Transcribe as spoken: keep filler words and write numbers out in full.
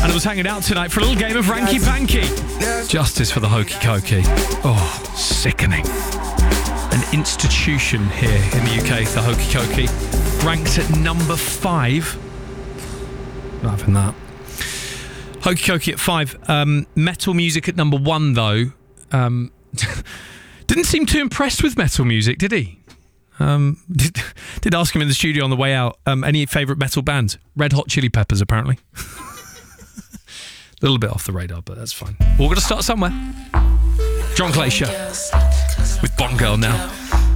and was hanging out tonight for a little game of Ranky Panky. Justice for the Hokey Cokey. Oh, sickening. An institution here in the U K, the Hokey Cokey. Ranked at number five. Not having that. Hokey Cokey at five. Um, metal music at number one, though. Um, didn't seem too impressed with metal music, did he? Um, did, did ask him in the studio on the way out, um, any favourite metal bands? Red Hot Chili Peppers, apparently. A little bit off the radar, but that's fine. We're going to start somewhere. John Glacier with Bond Girl now.